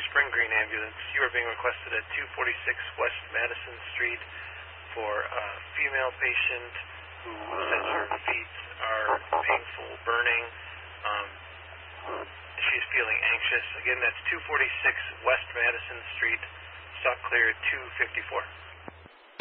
Spring Green ambulance. You are being requested at 246 West Madison Street for a female patient who says her feet are painful, burning. She's feeling anxious. Again, that's 246 West Madison Street, stock clear 254.